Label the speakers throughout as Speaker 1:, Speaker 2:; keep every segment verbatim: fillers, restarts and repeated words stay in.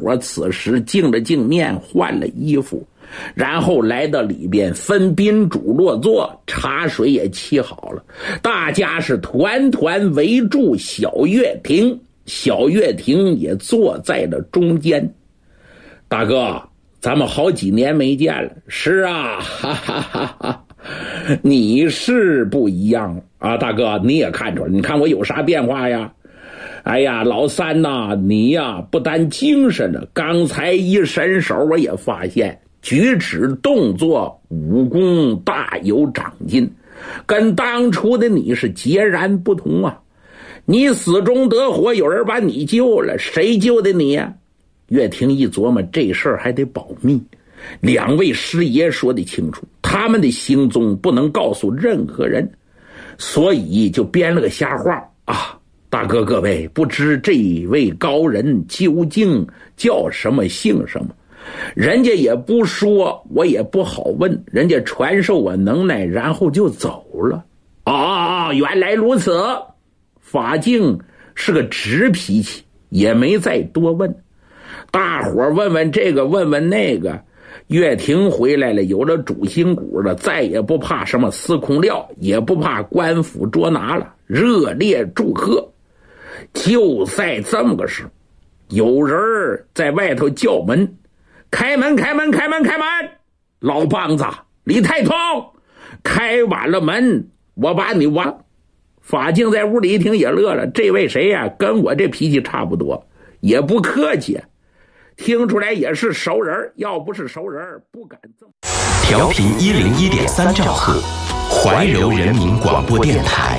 Speaker 1: 伙此时净了净面，换了衣服，然后来到里边，分宾主落座，茶水也沏好了，大家是团团围住小月亭，小月亭也坐在了中间。大哥，咱们好几年没见了。是啊，哈哈哈哈，你是不一样啊，大哥，你也看出来，你看我有啥变化呀？哎呀，老三呐、啊，你呀不但精神了，刚才一伸手我也发现举止动作武功大有长进，跟当初的你是截然不同啊！你死中得活，有人把你救了，谁救的你呀？岳霆一琢磨，这事儿还得保密，两位师爷说得清楚，他们的行踪不能告诉任何人，所以就编了个瞎话啊！大哥各位，不知这位高人究竟叫什么姓什么，人家也不说，我也不好问，人家传授我能耐，然后就走了。啊，原来如此。法镜是个直脾气，也没再多问。大伙儿问问这个问问那个，岳霆回来了，有了主心骨了，再也不怕什么司空料，也不怕官府捉拿了，热烈祝贺。就在这么个时候，有人在外头叫门，开门开门开门开门，老梆子李太通，开晚了门我把你挖。法镜在屋里一听也乐了，这位谁呀、啊？跟我这脾气差不多，也不客气，听出来也是熟人，要不是熟人不敢这么。
Speaker 2: 调频一零一点三兆赫，怀柔人民广播电台。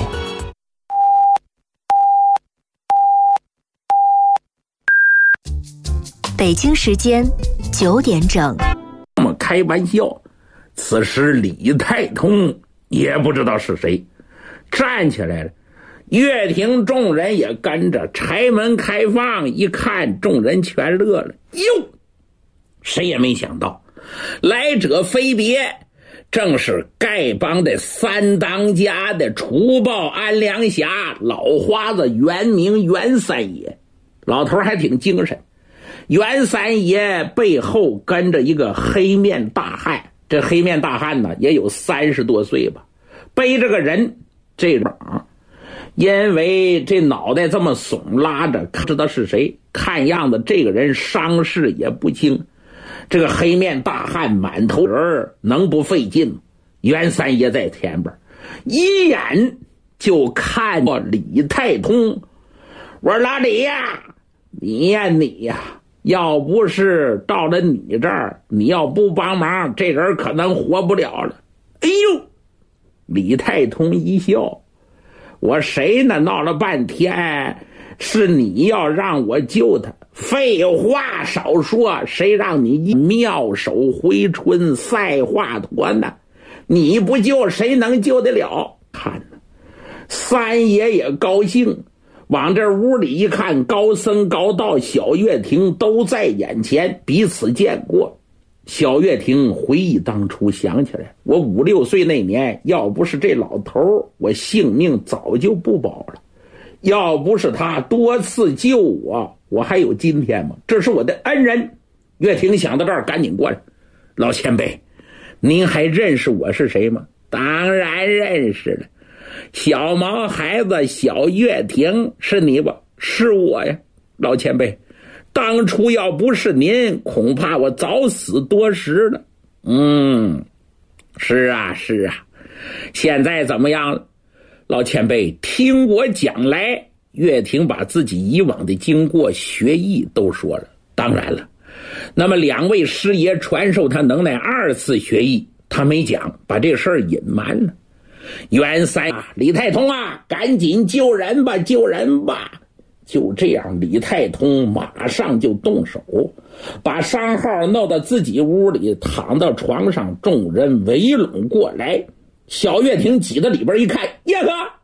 Speaker 3: 北京时间九点整。
Speaker 1: 这么开玩笑，此时李太通也不知道是谁，站起来了。岳霆众人也跟着柴门开放，一看众人全乐了。哟，谁也没想到来者非别，正是丐帮的三当家的除暴安良侠老花子，原名袁三爷。老头还挺精神，袁三爷背后跟着一个黑面大汉，这黑面大汉呢也有三十多岁吧，背着个人，这把因为这脑袋这么耸拉着，不知道是谁，看样子这个人伤势也不轻。这个黑面大汉满头人，能不费劲吗？袁三爷在前边一眼就看过李太通，我说老李呀，你呀你呀，要不是到了你这儿，你要不帮忙，这人可能活不了了。哎呦，李太通一笑，我谁呢？闹了半天是你要让我救他，废话少说，谁让你妙手回春赛华佗呢？你不救谁能救得了？看呢，三爷也高兴，往这屋里一看，高僧高道小岳霆都在眼前，彼此见过。小岳霆回忆当初，想起来我五六岁那年，要不是这老头，我性命早就不保了。要不是他多次救我，我还有今天吗？这是我的恩人。岳霆想到这儿，赶紧过来，老前辈，您还认识我是谁吗？当然认识了，小毛孩子小岳霆是你吧？是我呀，老前辈，当初要不是您，恐怕我早死多时了。嗯，是啊是啊，现在怎么样了？老前辈，听我讲来。岳霆把自己以往的经过学艺都说了。当然了，那么两位师爷传授他能耐二次学艺，他没讲，把这事儿隐瞒了。袁三啊，李太通啊，赶紧救人吧救人吧。就这样，李太通马上就动手，把伤号弄到自己屋里，躺到床上，众人围拢过来。小岳霆挤到里边一看，耶呵，